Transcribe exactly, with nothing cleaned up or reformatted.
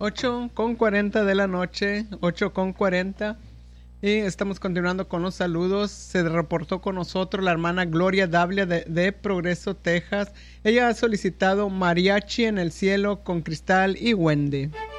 ocho con cuarenta de la noche, ocho con cuarenta. Y estamos continuando con los saludos. Se reportó con nosotros la hermana Gloria Davlia de, de Progreso, Texas. Ella ha solicitado Mariachi en el Cielo con Cristal y Wendy.